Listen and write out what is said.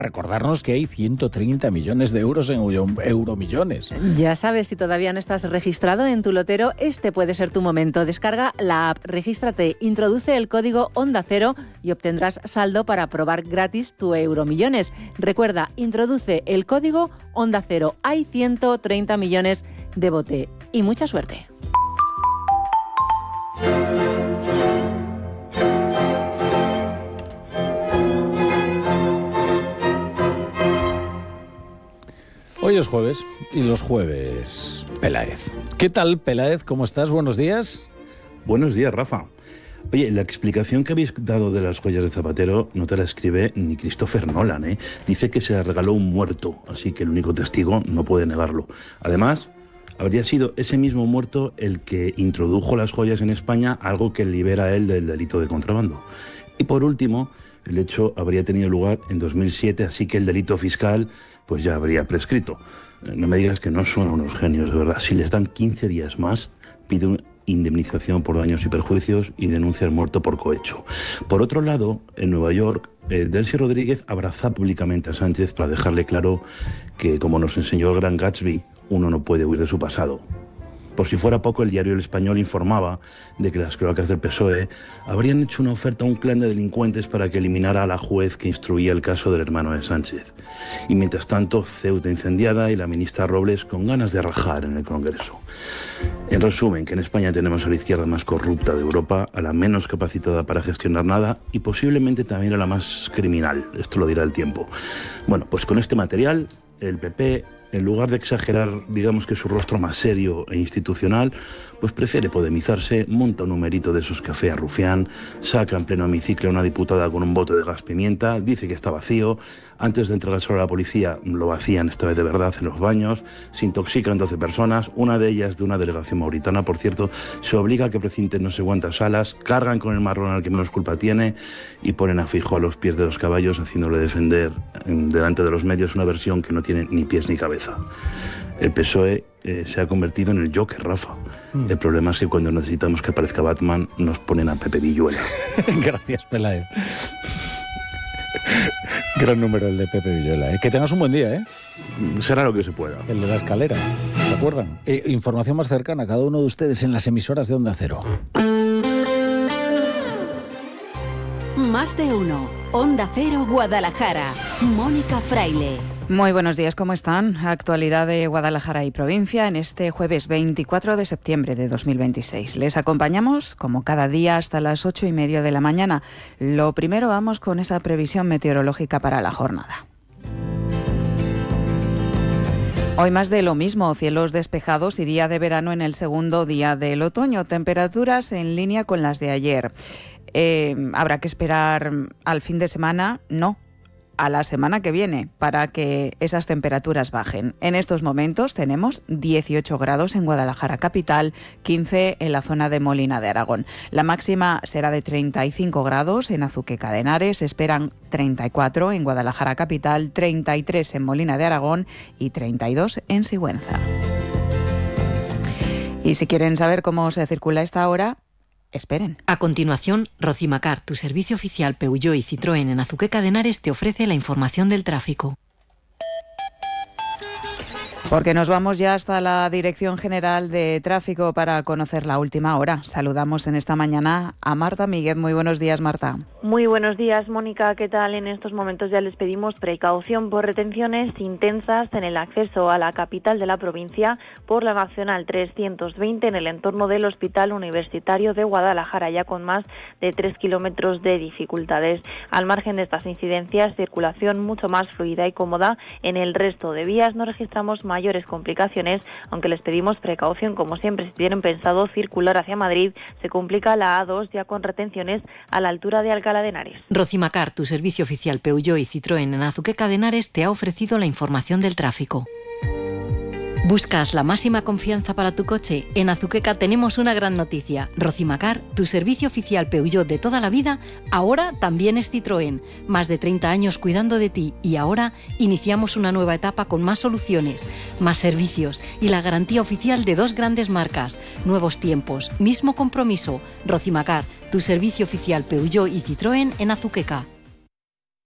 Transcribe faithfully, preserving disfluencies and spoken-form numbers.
recordarnos que hay ciento treinta millones de euros en Euromillones. Ya sabes, si todavía no estás registrado en tu lotero, este puede ser tu momento. Descarga la app, regístrate, introduce el código Onda Cero y obtendrás saldo para probar gratis tu Euromillones. Recuerda, introduce el código Onda Cero. Hay ciento treinta millones de bote. Y mucha suerte. Hoy es jueves y los jueves, Peláez. ¿Qué tal, Peláez? ¿Cómo estás? Buenos días. Buenos días, Rafa. Oye, la explicación que habéis dado de las joyas de Zapatero no te la escribe ni Christopher Nolan, ¿eh? Dice que se la regaló un muerto, así que el único testigo no puede negarlo. Además, habría sido ese mismo muerto el que introdujo las joyas en España, algo que libera a él del delito de contrabando. Y por último, el hecho habría tenido lugar en dos mil siete, así que el delito fiscal pues ya habría prescrito. No me digas que no son unos genios, de verdad. Si les dan quince días más, pide una indemnización por daños y perjuicios y denuncia al muerto por cohecho. Por otro lado, en Nueva York, eh, Delcy Rodríguez abraza públicamente a Sánchez para dejarle claro que, como nos enseñó el gran Gatsby, uno no puede huir de su pasado. Por si fuera poco, el diario El Español informaba de que las cloacas del P S O E habrían hecho una oferta a un clan de delincuentes para que eliminara a la juez que instruía el caso del hermano de Sánchez. Y mientras tanto, Ceuta incendiada y la ministra Robles con ganas de rajar en el Congreso. En resumen, que en España tenemos a la izquierda más corrupta de Europa, a la menos capacitada para gestionar nada y posiblemente también a la más criminal. Esto lo dirá el tiempo. Bueno, pues con este material, el P P, en lugar de exagerar, digamos que su rostro más serio e institucional, pues prefiere podemizarse, monta un numerito de esos café a rufián, saca en pleno hemiciclo a una diputada con un bote de gas pimienta, dice que está vacío, antes de entregárselo a la policía lo vacían esta vez de verdad en los baños, se intoxican doce personas, una de ellas de una delegación mauritana, por cierto, se obliga a que precinten no sé cuántas salas, cargan con el marrón al que menos culpa tiene y ponen a fijo a los pies de los caballos, haciéndole defender delante de los medios una versión que no tiene ni pies ni cabeza. El P S O E eh, se ha convertido en el Joker, Rafa. Mm. El problema es que cuando necesitamos que aparezca Batman nos ponen a Pepe Villuela. Gracias, Peláez. Gran número el de Pepe Villuela. ¿eh? Que tengas un buen día, ¿eh? Será lo que se pueda. El de la escalera, ¿se acuerdan? Eh, información más cercana a cada uno de ustedes en las emisoras de Onda Cero. Más de uno. Onda Cero Guadalajara. Mónica Fraile. Muy buenos días, ¿cómo están? Actualidad de Guadalajara y provincia en este jueves veinticuatro de septiembre de dos mil veintiséis. Les acompañamos, como cada día, hasta las ocho y media de la mañana. Lo primero, vamos con esa previsión meteorológica para la jornada. Hoy más de lo mismo, cielos despejados y día de verano en el segundo día del otoño. Temperaturas en línea con las de ayer. Eh, ¿Habrá que esperar al fin de semana? No. A la semana que viene para que esas temperaturas bajen. En estos momentos tenemos dieciocho grados en Guadalajara capital, quince en la zona de Molina de Aragón. La máxima será de treinta y cinco grados en Azuqueca de Henares, esperan treinta y cuatro en Guadalajara capital, treinta y tres en Molina de Aragón y treinta y dos en Sigüenza. Y si quieren saber cómo se circula a esta hora, esperen. A continuación, Rocimacar, tu servicio oficial Peugeot y Citroën en Azuqueca de Henares, te ofrece la información del tráfico. Porque nos vamos ya hasta la Dirección General de Tráfico para conocer la última hora. Saludamos en esta mañana a Marta Míguez. Muy buenos días, Marta. Muy buenos días, Mónica. ¿Qué tal? En estos momentos ya les pedimos precaución por retenciones intensas en el acceso a la capital de la provincia por la Nacional trescientos veinte en el entorno del Hospital Universitario de Guadalajara, ya con más de tres kilómetros de dificultades. Al margen de estas incidencias, circulación mucho más fluida y cómoda en el resto de vías. No registramos mayores complicaciones, aunque les pedimos precaución, como siempre, si tienen pensado circular hacia Madrid, se complica la A dos ya con retenciones a la altura de Alcalá de Henares. Rocimacar, tu servicio oficial Peugeot y Citroën en Azuqueca de Henares, te ha ofrecido la información del tráfico. ¿Buscas la máxima confianza para tu coche? En Azuqueca tenemos una gran noticia. Rocimacar, tu servicio oficial Peugeot de toda la vida, ahora también es Citroën. Más de treinta años cuidando de ti y ahora iniciamos una nueva etapa con más soluciones, más servicios y la garantía oficial de dos grandes marcas. Nuevos tiempos, mismo compromiso. Rocimacar, tu servicio oficial Peugeot y Citroën en Azuqueca.